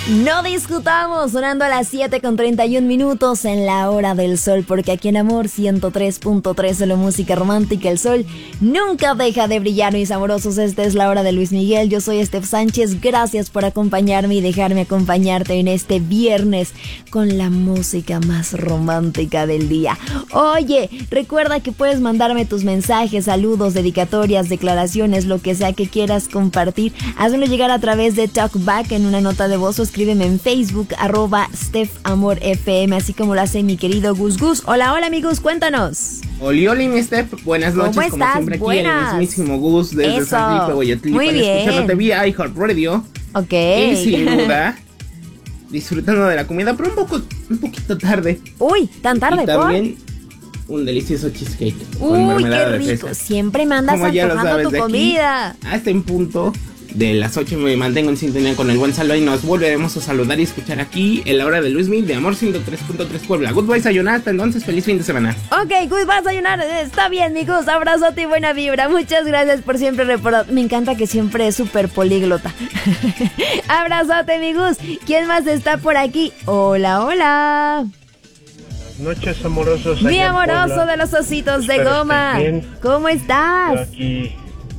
No discutamos, sonando a las 7:31 en la hora del sol, porque aquí en Amor 103.3 solo música romántica, el sol nunca deja de brillar, mis amorosos. Esta es la hora de Luis Miguel, yo soy Steph Sánchez, gracias por acompañarme y dejarme acompañarte en este viernes con la música más romántica del día. Oye, recuerda que puedes mandarme tus mensajes, saludos, dedicatorias, declaraciones, lo que sea que quieras compartir, hazlo llegar a través de Talkback en una nota de voz o escríbeme en Facebook, @StephAmorFM, así como lo hace mi querido Gus Gus. Hola, hola amigos, cuéntanos. Oli, mi Steph, buenas noches. ¿Cómo estás? Como siempre Buenas. aquí el mismísimo Gus desde Eso. San Felipe, Guayaquil, Muy bien. escuchándote vía iHeartRadio. Ok. Y sin duda, disfrutando de la comida, pero un poquito tarde. Uy, tan tarde, y también un delicioso cheesecake. ¿por? Con Uy, mermelada qué de rico. fresas. Siempre me andas Como ya lo antojando sabes, tu de aquí comida. hasta en punto de las 8 me mantengo en sintonía con el buen Salva y nos volveremos a saludar y escuchar aquí en la hora de Luis Miguel de Amor 103.3 Puebla. Goodbye, sayonara, entonces feliz fin de semana. Ok, Gus, vas a ayunar. Está bien, mi Gus. Abrazote y buena vibra. Muchas gracias por siempre reportar. Me encanta que siempre es súper políglota. Abrazote, mi Gus. ¿Quién más está por aquí? Hola, hola. Noches amorosos. Mi allá en amoroso Puebla. de los ositos de Espero goma. estés bien. ¿Cómo Yo estás? aquí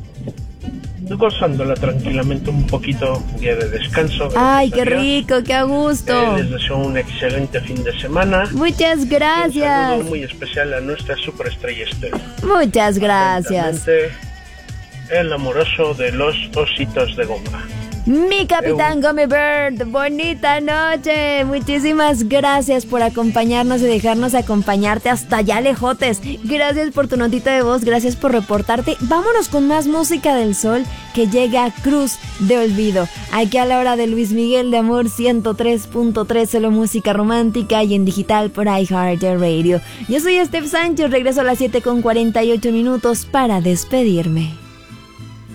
gozándola tranquilamente un poquito, día de descanso. Ay, gracias qué a Dios. rico, qué a gusto. Les deseo un excelente fin de semana. Muchas Un gracias. saludo muy especial a nuestra superestrella Estela. Muchas gracias. Atentamente, el amoroso de los ositos de goma. Mi capitán Gummy Bird, bonita noche. Muchísimas gracias por acompañarnos y dejarnos acompañarte hasta allá lejotes. Gracias por tu notita de voz, gracias por reportarte. Vámonos con más música del sol que llega a Cruz de Olvido. Aquí a la hora de Luis Miguel de Amor 103.3 solo música romántica y en digital por iHeartRadio. Yo soy Steph Sánchez, regreso a las 7:48 para despedirme.